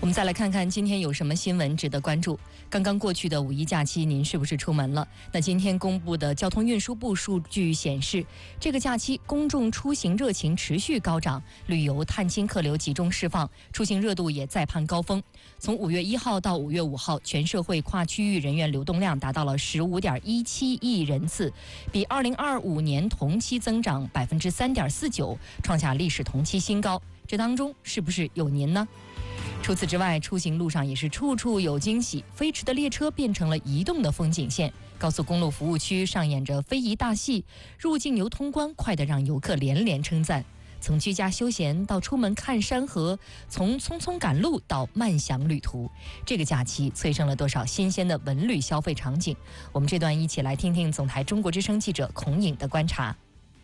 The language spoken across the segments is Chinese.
我们再来看看今天有什么新闻值得关注。刚刚过去的五一假期，您是不是出门了？那今天公布的交通运输部数据显示，这个假期公众出行热情持续高涨，旅游探亲客流集中释放，出行热度也再攀高峰。从5月1号到5月5号，全社会跨区域人员流动量达到了15.17亿人次，比2025年同期增长3.49%，创下历史同期新高。这当中是不是有您呢？除此之外，出行路上也是处处有惊喜，飞驰的列车变成了移动的风景线，高速公路服务区上演着非遗大戏，入境游通关快得让游客连连称赞。从居家休闲到出门看山河，从匆匆赶路到慢享旅途，这个假期催生了多少新鲜的文旅消费场景？我们这段一起来听听总台中国之声记者孔颖的观察。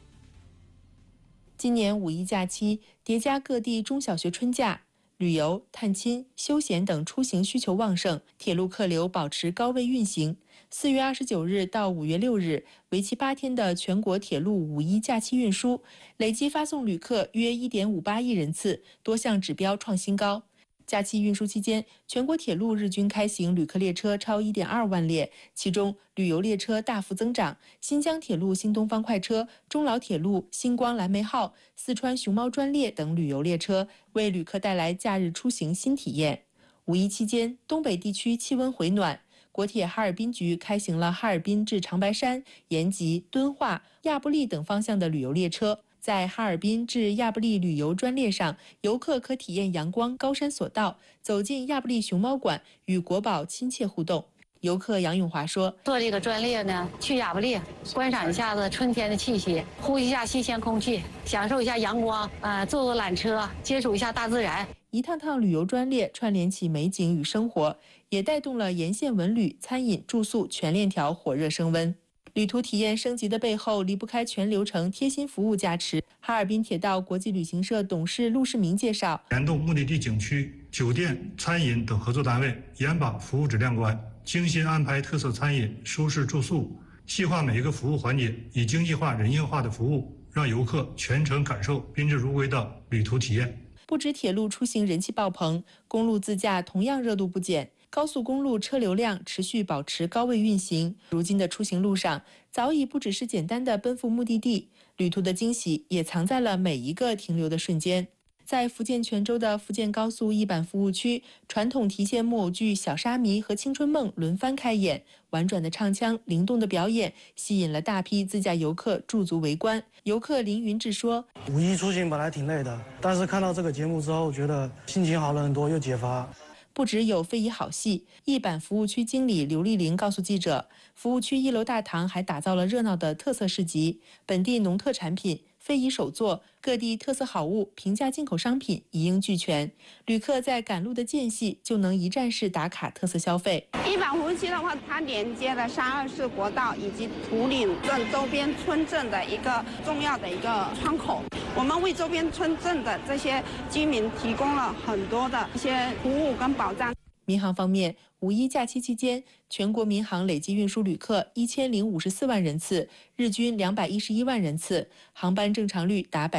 今年五一假期叠加各地中小学春假，旅游、探亲、休闲等出行需求旺盛，铁路客流保持高位运行。4月29日到5月6日，为期8天的全国铁路五一假期运输，累计发送旅客约1.58亿人次，多项指标创新高。假期运输期间，全国铁路日均开行旅客列车超1.2万列，其中旅游列车大幅增长，新疆铁路新东方快车、中老铁路星光蓝莓号、四川熊猫专列等旅游列车为旅客带来假日出行新体验。五一期间，东北地区气温回暖，国铁哈尔滨局开行了哈尔滨至长白山、延吉、敦化、亚布力等方向的旅游列车。在哈尔滨至亚布力旅游专列上，游客可体验阳光高山索道，走进亚布力熊猫馆，与国宝亲切互动。游客杨永华说：“ 坐这个专列呢，去亚布力观赏一下子春天的气息，呼吸一下新鲜空气，享受一下阳光，坐坐缆车，接触一下大自然。” 一趟趟旅游专列串联起美景与生活，也带动了沿线文旅、餐饮、住宿全链条火热升温。旅途体验升级的背后，离不开全流程贴心服务加持。哈尔滨铁道国际旅行社董事陆世明介绍， 联动目的地景区、酒店、餐饮等合作单位，严把服务质量关，精心安排特色餐饮、舒适住宿，细化每一个服务环节，以经济化、人性化的服务，让游客全程感受宾至如归的旅途体验。 不止铁路出行人气爆棚，公路自驾同样热度不减。高速公路车流量持续保持高位运行，如今的出行路上早已不只是简单的奔赴目的地，旅途的惊喜也藏在了每一个停留的瞬间。在福建泉州的福建高速一板服务区，传统提线木偶剧《小沙弥》和《青春梦》轮番开演，婉转的唱腔、灵动的表演吸引了大批自驾游客驻足围观。游客林云志说：“ 五一出行本来挺累的，但是看到这个节目之后，觉得心情好了很多，又解乏。” 不只有非遗好戏，一板服务区经理刘丽玲告诉记者，服务区1楼大堂还打造了热闹的特色市集，本地农特产品、非遗手作、各地特色好物、平价进口商品一应俱全。旅客在赶路的间隙就能一站式打卡特色消费。 一板服务区的话，它连接了32市国道以及图岭镇周边村镇的一个重要的一个窗口。我们为周边村镇的这些居民提供了很多的一些服务跟保障。 民航方面，五一假期期间，全国民航累计运输旅客1054万人次，日均211万人次，航班正常率达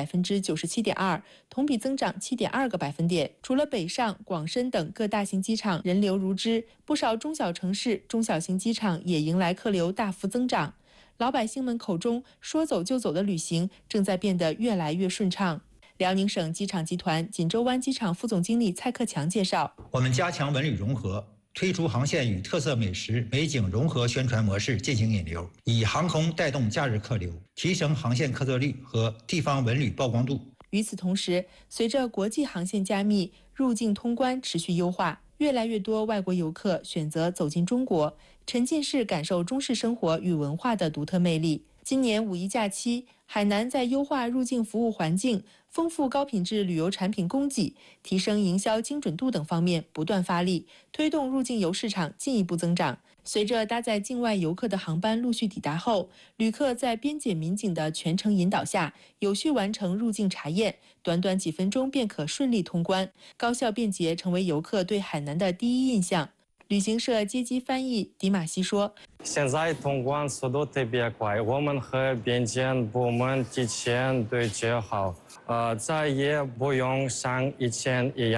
97.2%，同比增长7.2个百分点。除了北上、广深等各大型机场人流如织，不少中小城市、中小型机场也迎来客流大幅增长。老百姓们口中说走就走的旅行，正在变得越来越顺畅。辽宁省机场集团锦州湾机场副总经理蔡克强介绍， 我们加强文旅融合，推出航线与特色美食、美景融合宣传模式进行引流，以航空带动假日客流，提升航线客座率和地方文旅曝光度。 与此同时，随着国际航线加密，入境通关持续优化，越来越多外国游客选择走进中国，沉浸式感受中式生活与文化的独特魅力。今年五一假期，海南在优化入境服务环境、丰富高品质旅游产品供给、提升营销精准度等方面不断发力，推动入境游市场进一步增长。随着搭载境外游客的航班陆续抵达后，旅客在边检民警的全程引导下，有序完成入境查验，短短几分钟便可顺利通关，高效便捷成为游客对海南的第一印象。旅行社接机翻译迪马西说：“ 现在通关速度特别快，我们和边检部门提前对接好，再也不用像以前一样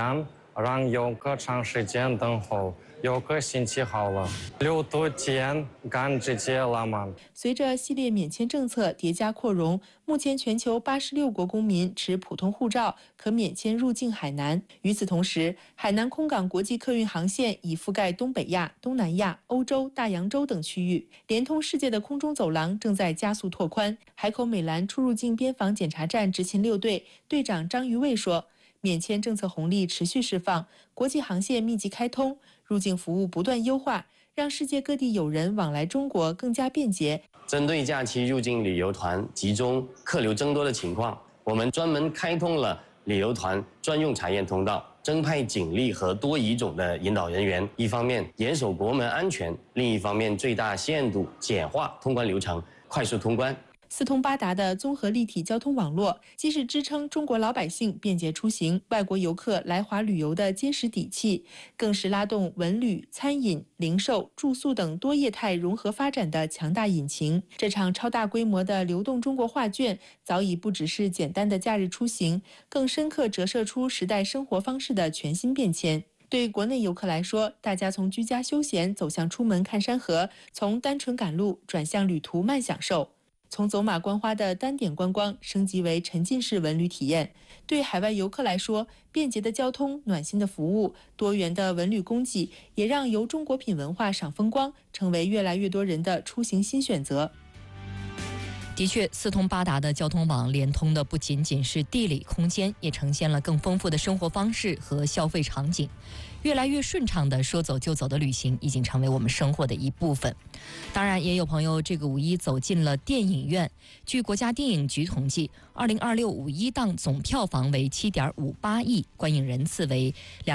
让游客长时间等候，游客心情好了，六度间赶直接了吗？ 随着系列免签政策叠加扩容，目前全球86国公民持普通护照可免签入境海南。与此同时，海南空港国际客运航线已覆盖东北亚、东南亚、欧洲、大洋洲等区域，连通世界的空中走廊正在加速拓宽。海口美兰出入境边防检查站执勤6队队长张于卫说，免签政策红利持续释放，国际航线密集开通，入境服务不断优化，让世界各地友人往来中国更加便捷。 针对假期入境旅游团集中客流增多的情况，我们专门开通了旅游团专用查验通道，增派警力和多语种的引导人员，一方面严守国门安全，另一方面最大限度简化通关流程，快速通关。 四通八达的综合立体交通网络，既是支撑中国老百姓便捷出行、外国游客来华旅游的坚实底气，更是拉动文旅、餐饮、零售、住宿等多业态融合发展的强大引擎。这场超大规模的流动中国画卷，早已不只是简单的假日出行，更深刻折射出时代生活方式的全新变迁。对国内游客来说，大家从居家休闲走向出门看山河，从单纯赶路转向旅途慢享受。从走马观花的单点观光升级为沉浸式文旅体验，对海外游客来说，便捷的交通、暖心的服务、多元的文旅供给，也让由中国品文化赏风光成为越来越多人的出行新选择。 的确，四通八达的交通网连通的不仅仅是地理空间，也呈现了更丰富的生活方式和消费场景。越来越顺畅的说走就走的旅行已经成为我们生活的一部分。当然，也有朋友这个五一走进了电影院。据国家电影局统计，2026五一档总票房为7.58亿，观影人次为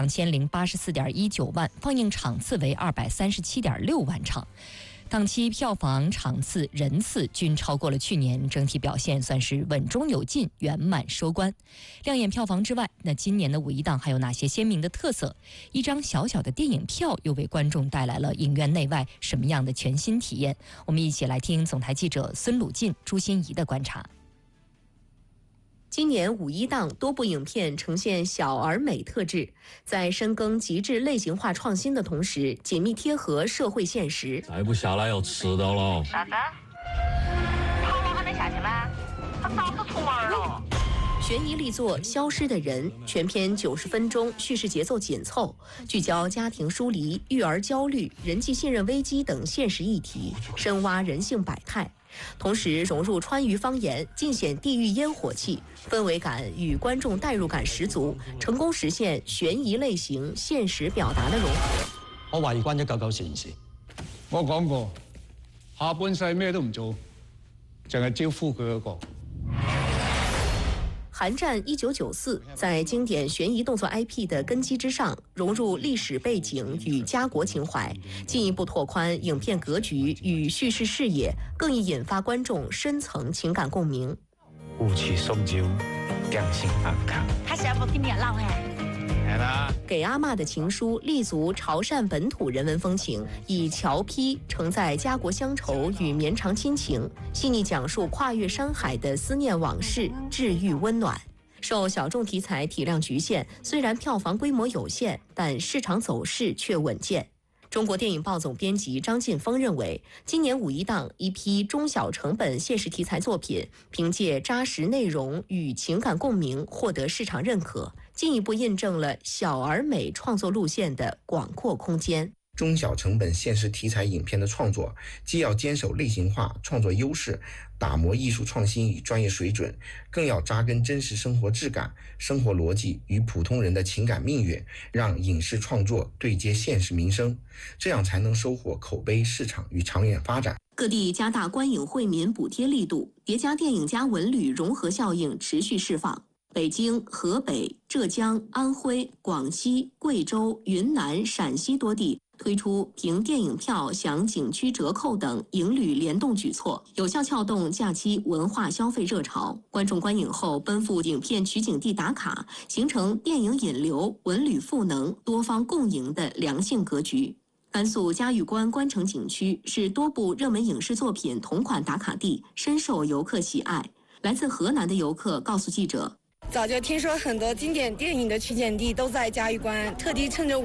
2084.19万，放映场次为237.6万场。档期票房、场次、人次均超过了去年，整体表现算是稳中有进，圆满收官。亮眼票房之外，那今年的五一档还有哪些鲜明的特色？一张小小的电影票又为观众带来了影院内外什么样的全新体验？我们一起来听总台记者孙鲁进、朱欣怡的观察。 今年五一档多部影片呈现小而美特质，在深耕极致类型化创新的同时，紧密贴合社会现实。 再不下来要迟到了。 啥子？长龙还没下去吗？他早都出门了。 悬疑力作《消失的人》，全片90分钟，叙事节奏紧凑，聚焦家庭疏离、育儿焦虑、人际信任危机等现实议题，深挖人性百态。同时融入川渝方言，尽显地域烟火气，氛围感与观众代入感十足，成功实现悬疑类型现实表达的融合。 我懷疑關咗99件事。我講過，下半世咩都唔做，淨係招呼佢嗰個。 寒戰1994在經典懸疑動作 IP 的根基之上，融入歷史背景與家國情懷，進一步拓寬影片格局與敘事視野，更易引發觀眾深層情感共鳴。 夫妻送酒，兩心安康。 他是不給你浪哎。 給阿嬷的情書立足潮汕本土人文風情，以僑批承載家國鄉愁與綿長親情，細膩講述跨越山海的思念往事，治愈溫暖。受小眾題材體量局限，雖然票房規模有限，但市場走勢卻穩健。中國電影報總編輯張晉峰認為，今年五一檔一批中小成本現實題材作品，憑借扎實內容與情感共鳴獲得市場認可，進一步印證了小而美創作路線的廣闊空間。 中小成本現實題材影片的創作，既要堅守類型化創作優勢，打磨藝術創新與專業水準，更要扎根真實生活質感、生活邏輯與普通人的情感命運，讓影視創作對接現實民生，這樣才能收穫口碑、市場與長遠發展。 各地加大觀影惠民補貼力度，疊加電影加文旅融合效應持續釋放。北京、河北、浙江、安徽、廣西、貴州、雲南、陝西多地推出憑電影票享景區折扣等影旅聯動舉措，有效撬動假期文化消費熱潮。觀眾觀影後奔赴影片取景地打卡，形成電影引流、文旅賦能、多方共贏的良性格局。甘肅嘉峪關觀城景區是多部熱門影視作品同款打卡地，深受遊客喜愛。來自河南的遊客告訴記者， 早就听说很多经典电影的取景地都在嘉峪关，特地趁着